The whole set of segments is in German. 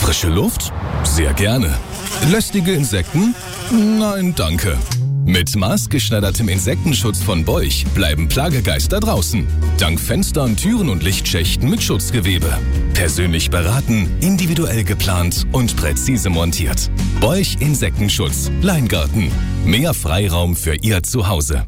Frische Luft? Sehr gerne. Lästige Insekten? Nein, danke. Mit maßgeschneidertem Insektenschutz von Beuch bleiben Plagegeister draußen. Dank Fenstern, Türen und Lichtschächten mit Schutzgewebe. Persönlich beraten, individuell geplant und präzise montiert. Beuch Insektenschutz. Leingarten. Mehr Freiraum für Ihr Zuhause.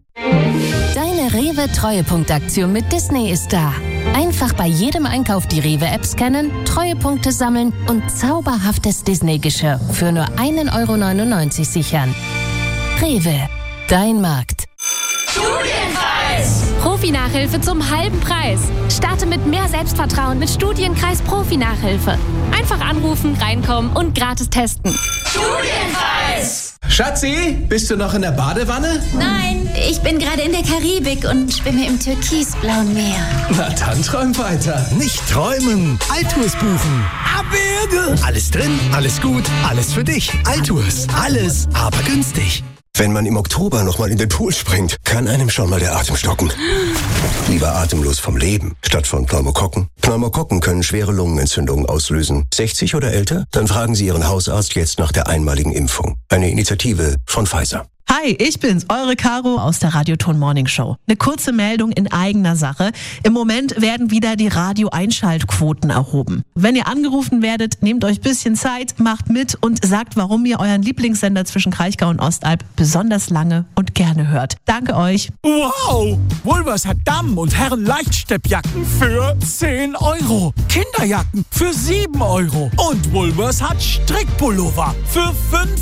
Deine Rewe-Treuepunktaktion mit Disney ist da. Einfach bei jedem Einkauf die Rewe-App scannen, Treuepunkte sammeln und zauberhaftes Disney-Geschirr für nur 1,99 € sichern. Rewe, dein Markt. Studienkreis! Profi-Nachhilfe zum halben Preis. Starte mit mehr Selbstvertrauen mit Studienkreis Profi-Nachhilfe. Einfach anrufen, reinkommen und gratis testen. Studienkreis! Schatzi, bist du noch in der Badewanne? Nein, ich bin gerade in der Karibik und schwimme im türkisblauen Meer. Na dann träum weiter. Nicht träumen, Altours buchen. Abwürge! Alles drin, alles gut, alles für dich. Altours, alles, aber günstig. Wenn man im Oktober nochmal in den Pool springt, kann einem schon mal der Atem stocken. Lieber atemlos vom Leben, statt von Pneumokokken. Pneumokokken können schwere Lungenentzündungen auslösen. 60 oder älter? Dann fragen Sie Ihren Hausarzt jetzt nach der einmaligen Impfung. Eine Initiative von Pfizer. Hi, ich bin's, eure Caro aus der Radioton Morning Show. Eine kurze Meldung in eigener Sache. Im Moment werden wieder die Radio-Einschaltquoten erhoben. Wenn ihr angerufen werdet, nehmt euch ein bisschen Zeit, macht mit und sagt, warum ihr euren Lieblingssender zwischen Kraichgau und Ostalb besonders lange und gerne hört. Danke euch. Wow! Woolworths hat Damen- und Herren-Leichtsteppjacken für 10 €. Kinderjacken für 7 €. Und Woolworths hat Strickpullover für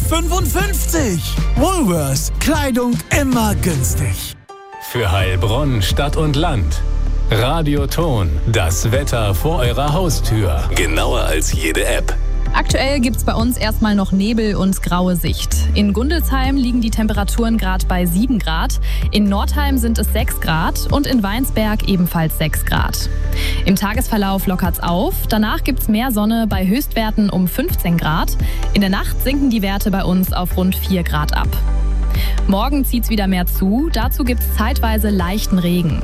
5,55 €. Woolworths. Kleidung immer günstig. Für Heilbronn, Stadt und Land. Radioton, das Wetter vor eurer Haustür. Genauer als jede App. Aktuell gibt's bei uns erstmal noch Nebel und graue Sicht. In Gundelsheim liegen die Temperaturen gerade bei 7 Grad, in Nordheim sind es 6 Grad und in Weinsberg ebenfalls 6 Grad. Im Tagesverlauf lockert's auf, danach gibt's mehr Sonne bei Höchstwerten um 15 Grad. In der Nacht sinken die Werte bei uns auf rund 4 Grad ab. Morgen zieht's wieder mehr zu, dazu gibt's zeitweise leichten Regen.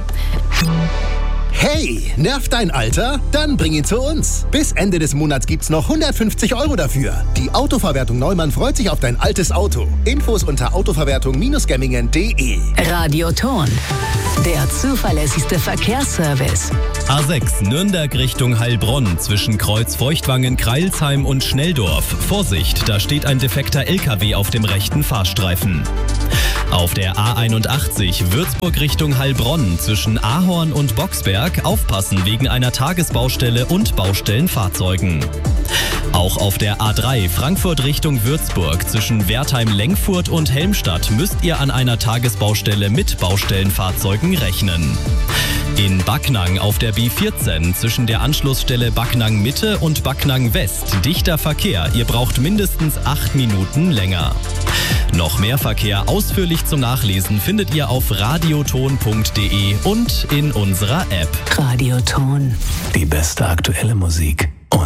Hey, nervt dein Alter? Dann bring ihn zu uns. Bis Ende des Monats gibt's noch 150 € dafür. Die Autoverwertung Neumann freut sich auf dein altes Auto. Infos unter autoverwertung-gemmingen.de. Radioton, der zuverlässigste Verkehrsservice. A6 Nürnberg Richtung Heilbronn zwischen Kreuz-Feuchtwangen, Kreilsheim und Schnelldorf. Vorsicht, da steht ein defekter LKW auf dem rechten Fahrstreifen. Auf der A81 Würzburg Richtung Heilbronn zwischen Ahorn und Boxberg aufpassen wegen einer Tagesbaustelle und Baustellenfahrzeugen. Auch auf der A3 Frankfurt Richtung Würzburg zwischen Wertheim-Lengfurt und Helmstadt müsst ihr an einer Tagesbaustelle mit Baustellenfahrzeugen rechnen. In Backnang auf der B14 zwischen der Anschlussstelle Backnang Mitte und Backnang West dichter Verkehr. Ihr braucht mindestens 8 Minuten länger. Noch mehr Verkehr ausführlich zum Nachlesen findet ihr auf radioton.de und in unserer App. Radioton. Die beste aktuelle Musik.